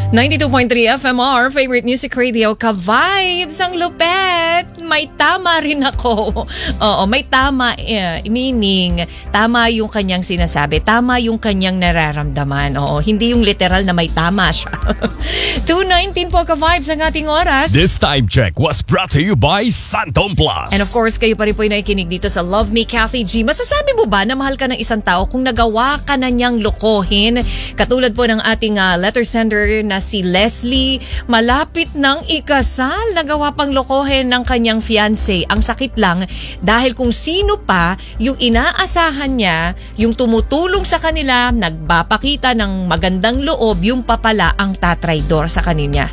92.3 FMR, favorite music radio, ka-vibes, ang lupet. May tama rin ako. Oo, may tama, meaning, tama yung kanyang sinasabi, tama yung kanyang nararamdaman. Oo, hindi yung literal na may tama siya. 2:19 po ka-vibes ang ating oras. This time check was brought to you by Santom Plus. And of course, kayo pa rin po yung nakikinig dito sa Love Me, Kathy G. Masasabi mo ba na mahal ka ng isang tao kung nagawa ka na niyang lokohin? Katulad po ng ating letter sender na si Leslie, malapit nang ikasal, nagawa pang lokohin ng kanyang fiancé. Ang sakit lang dahil kung sino pa yung inaasahan niya, yung tumutulong sa kanila, nagpapakita ng magandang loob, yung papala ang tatraydor sa kanya.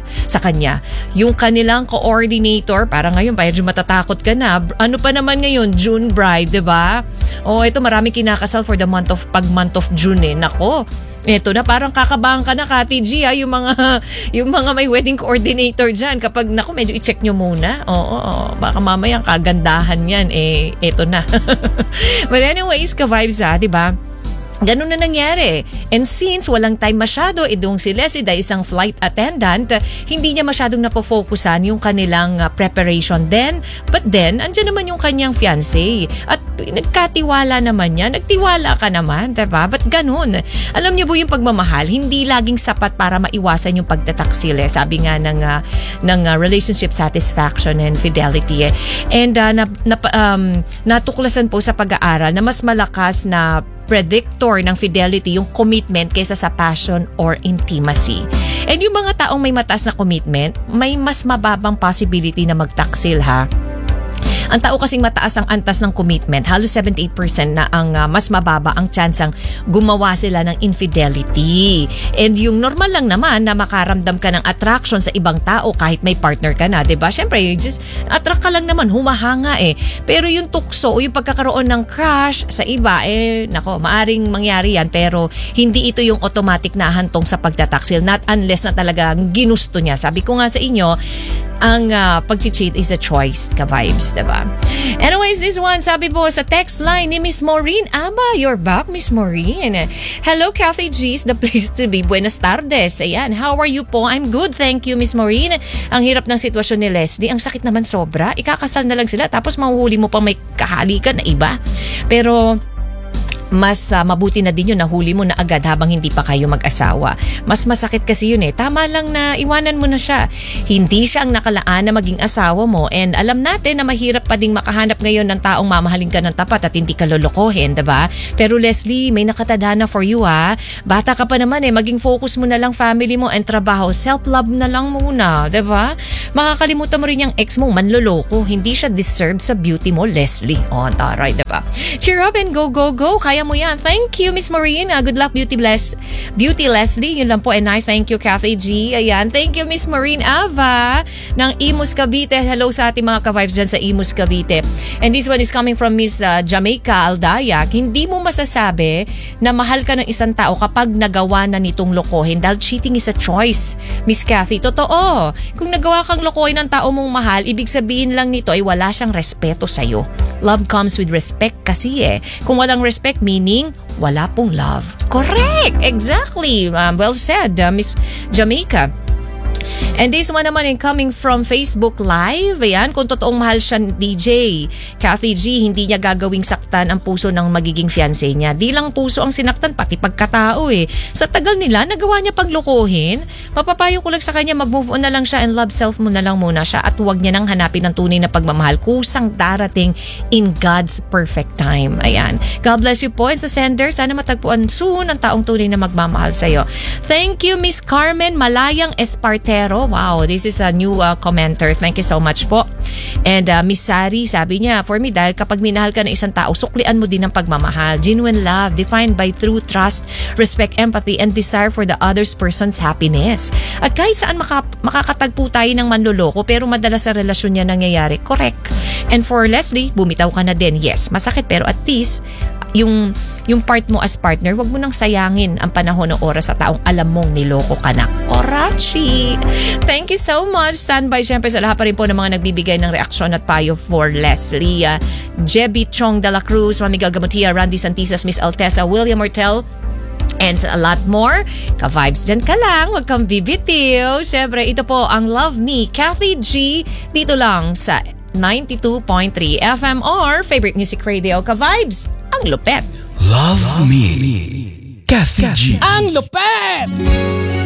Yung kanilang coordinator, para ngayon, medyo matatakot ka na. Ano pa naman ngayon? June bride, diba? Oh, ito marami kinakasal for the month of June eh. Nako. Ito na, parang kakabahan ka na, Kati G, yung mga may wedding coordinator dyan. Kapag, medyo i-check nyo muna. Oo, baka mamaya kagandahan yan. Ito na. But anyways, ka-vibes diba? Ganun na nangyari. And since walang time masyado, idong si Leslie dahil isang flight attendant, hindi niya masyadong napofokusan yung kanilang preparation But then, andyan naman yung kanyang fiancé. At nagkatiwala naman niya. Nagtiwala ka naman, diba? Ba't ganun? Alam niyo po yung pagmamahal, hindi laging sapat para maiwasan yung pagtataksil. Sabi nga ng relationship satisfaction and fidelity. And natuklasan po sa pag-aaral na mas malakas na predictor ng fidelity yung commitment kaysa sa passion or intimacy. And yung mga taong may mataas na commitment, may mas mababang possibility na magtaksil Ang tao kasing mataas ang antas ng commitment, halos 78% na ang mas mababa ang tsansang gumawa sila ng infidelity. And yung normal lang naman na makaramdam ka ng attraction sa ibang tao kahit may partner ka na, diba? Siyempre, just attract ka lang naman, humahanga Pero yung tukso o yung pagkakaroon ng crush sa iba, maaring mangyari yan. Pero hindi ito yung automatic na hantong sa pagtataksil. Not unless na talagang ginusto niya. Sabi ko nga sa inyo, ang pag-cheat is a choice, ka-vibes, diba? Anyways, this one, sabi po sa text line ni Miss Maureen. Aba, you're back, Miss Maureen. Hello, Kathy G, is the place to be. Buenas tardes. Ayan, how are you po? I'm good, thank you, Miss Maureen. Ang hirap ng sitwasyon ni Leslie. Ang sakit naman sobra. Ikakasal na lang sila, tapos mahuhuli mo pa may kahalikan na iba. Pero mas mabuti na din yun, nahuli mo na agad habang hindi pa kayo mag-asawa. Mas masakit kasi yun Tama lang na iwanan mo na siya. Hindi siya ang nakalaan na maging asawa mo. And alam natin na mahirap pa ding makahanap ngayon ng taong mamahalin ka ng tapat at hindi ka lolokohin, diba? Pero Leslie, may nakatadhana for you Bata ka pa naman maging focus mo na lang family mo and trabaho. Self-love na lang muna, diba? Makakalimutan mo rin yung ex mo, manloloko. Hindi siya deserve sa beauty mo, Leslie. Taray, diba? Cheer up and go, go, go. Kaya mo yan. Thank you, Miss Marina. Good luck, Beauty Leslie. Yun lang po. And I thank you, Kathy G. Ayan. Thank you, Miss Marine Ava ng Imus Cavite. Hello sa ating mga ka-vibes dyan sa Imus Cavite. And this one is coming from Miss Jamaica Aldayak. Hindi mo masasabi na mahal ka ng isang tao kapag nagawa na nitong lokohin dahil cheating is a choice. Miss Kathy, totoo. Kung nagawa kang lokohin ng tao mong mahal, ibig sabihin lang nito ay wala siyang respeto sa'yo. Love comes with respect kasi Kung walang respect, meaning wala pong love. Correct! Exactly! Well said, Miss Jamaica. And this one naman coming from Facebook Live. Ayan, kung totoong mahal siya DJ Kathy G, hindi niya gagawing saktan ang puso ng magiging fiancé niya. Di lang puso ang sinaktan, pati pagkatao Sa tagal nila, nagawa niya pang lokohin. Mapapayo ko lang sa kanya, mag-move on na lang siya and love self mo na lang muna siya at huwag niya nang hanapin ng tunay na pagmamahal. Kusang darating in God's perfect time. Ayan. God bless you po. And sa sender, sana matagpuan soon ang taong tunay na magmamahal sa'yo. Thank you, Miss Carmen Malayang Espartero. Wow, this is a new commenter. Thank you so much po. And Miss Sari, sabi niya, for me, dahil kapag minahal ka ng isang tao, suklian mo din ang pagmamahal. Genuine love, defined by true trust, respect, empathy, and desire for the other person's happiness. At kahit saan makakatagpo tayo ng manloloko, pero madalas sa relasyon niya nangyayari, correct. And for Leslie, bumitaw ka na din. Yes, masakit, pero at least, yung part mo as partner, wag mo nang sayangin ang panahon o oras sa taong alam mong niloko ka na. Korachi! Thank you so much. Stand by syempre sa lahat pa rin po ng mga nagbibigay ng reaksyon at payo for Leslie. Jebby Chong de la Cruz, Mami Gagamutia, Randy Santisas, Miss Altesa, William Ortel, And a lot more. Ka-vibes dyan ka lang. Huwag kang bibitiw. Siyempre, ito po ang Love Me, Kathy G. Dito lang sa 92.3 FM or favorite music radio. Ka-vibes, ang lupet. Love Me, Kathy G. Ang lupet!